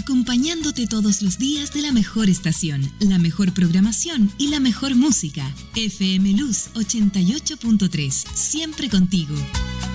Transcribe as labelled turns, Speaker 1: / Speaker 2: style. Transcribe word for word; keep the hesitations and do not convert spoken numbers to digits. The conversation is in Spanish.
Speaker 1: acompañándote todos los días de la mejor estación, la mejor programación y la mejor música. F M Luz ochenta y ocho punto tres, siempre contigo.